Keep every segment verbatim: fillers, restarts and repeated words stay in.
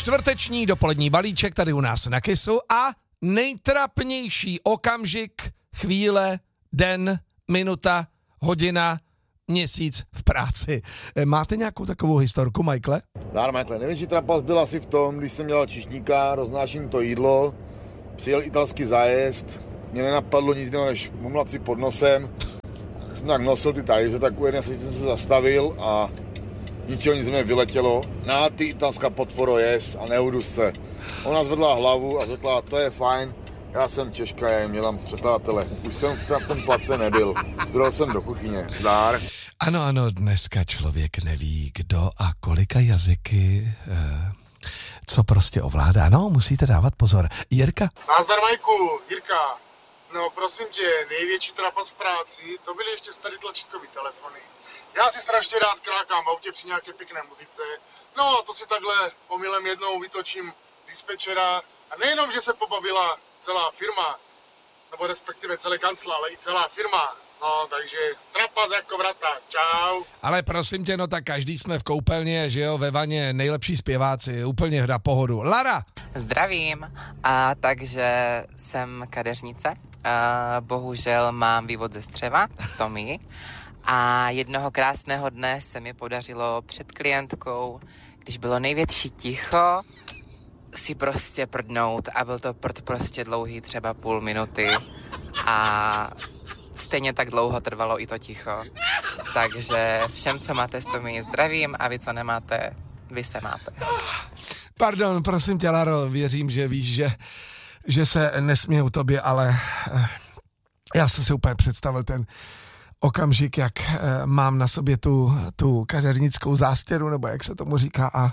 Čtvrteční dopolední balíček tady u nás na Kissu a nejtrapnější okamžik, chvíle, den, minuta, hodina, měsíc v práci. Máte nějakou takovou historku, Michaele? Dár, Michaele, největší trapas byl asi v tom, když jsem dělal číšníka, roznáším to jídlo, přijel italský zájezd, mě nenapadlo nic jiného, než mumlat si pod nosem. Jsem tak nosil ty talíře, tak u jedné jsem se zastavil a ničeho nic mě vyletělo. Na ty italská potvoro jest a neudu se. Ona zvedla hlavu a řekla, to je fajn, já jsem Češka, já jim mělám překladatele. Už jsem v tom place nebyl, zdrojil jsem do kuchyně. Dár. Ano, ano, dneska člověk neví, kdo a kolika jazyky, eh, co prostě ovládá. No, musíte dávat pozor. Jirka? Nazdar, Majku, Jirka. No, prosím tě, největší trapas v práci, to byly ještě starý tlačítkový telefony. Já si strašně rád krákám v autě při nějaké pěkné muzice. No, to si takhle omylem jednou vytočím dispečera. A nejenom, že se pobavila celá firma, nebo respektive celé kancla, ale i celá firma. No, takže trapas jako vrata. Čau. Ale prosím tě, no tak každý jsme v koupelně, že jo, ve vaně, nejlepší zpěváci, úplně na pohodu. Lara! Zdravím, a takže jsem kadeřnice. A bohužel mám vývod ze střeva, stomii. A jednoho krásného dne se mi podařilo před klientkou, když bylo největší ticho, si prostě prdnout a byl to prd prostě dlouhý třeba půl minuty a stejně tak dlouho trvalo i to ticho. Takže všem, co máte stomii, zdravím a vy, co nemáte, vy se máte. Pardon, prosím tě, Laro, věřím, že víš, že, že se nesměju tobě, ale já jsem si úplně představil ten okamžik, jak mám na sobě tu, tu kadeřnickou zástěru, nebo jak se tomu říká, a,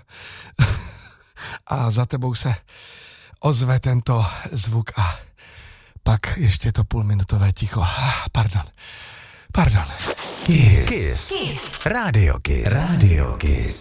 a za tebou se ozve tento zvuk a pak ještě to půlminutové ticho. Pardon. Pardon. Kiss. Kiss. Kiss. Radio Kiss. Radio Kiss.